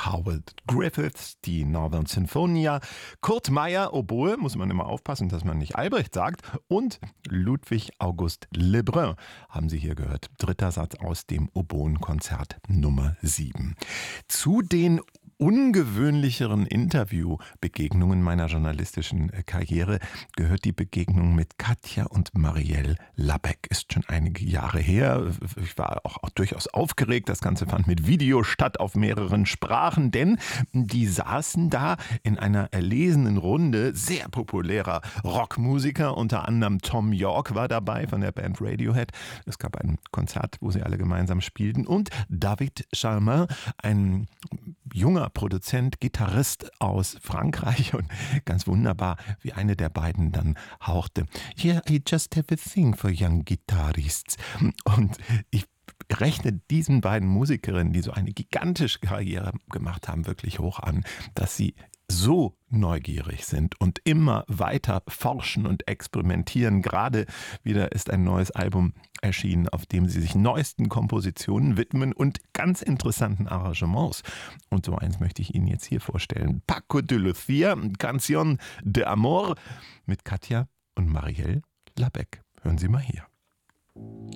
Howard Griffiths, die Northern Sinfonia, Kurt Meyer, Oboe, muss man immer aufpassen, dass man nicht Albrecht sagt, und Ludwig August Lebrun haben Sie hier gehört. Dritter Satz aus dem Oboenkonzert Nummer 7. Zu den ungewöhnlicheren Interviewbegegnungen meiner journalistischen Karriere gehört die Begegnung mit Katja und Marielle Labek. Ist schon einige Jahre her. Ich war auch durchaus aufgeregt. Das Ganze fand mit Video statt auf mehreren Sprachen, denn die saßen da in einer erlesenen Runde sehr populärer Rockmusiker. Unter anderem Tom York war dabei von der Band Radiohead. Es gab ein Konzert, wo sie alle gemeinsam spielten. Und David Charmin, ein junger Produzent, Gitarrist aus Frankreich, und ganz wunderbar, wie eine der beiden dann hauchte: "Yeah, I just have a thing for young guitarists." Und ich rechne diesen beiden Musikerinnen, die so eine gigantische Karriere gemacht haben, wirklich hoch an, dass sie so neugierig sind und immer weiter forschen und experimentieren. Gerade wieder ist ein neues Album erschienen, auf dem sie sich neuesten Kompositionen widmen und ganz interessanten Arrangements. Und so eins möchte ich Ihnen jetzt hier vorstellen. Paco de Lucía, Canción de Amor mit Katja und Marielle Labek. Hören Sie mal hier.